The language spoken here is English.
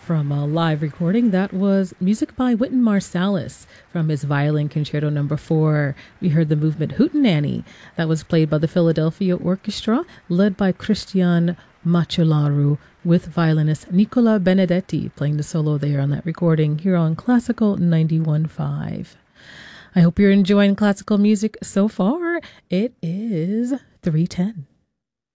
From a live recording, that was music by Wynton Marsalis from his Violin Concerto No. 4. We heard the movement Hootenanny. That was played by the Philadelphia Orchestra, led by Christian Macellaro, with violinist Nicola Benedetti playing the solo there on that recording here on Classical 91.5. I hope you're enjoying classical music so far. It is 3:10.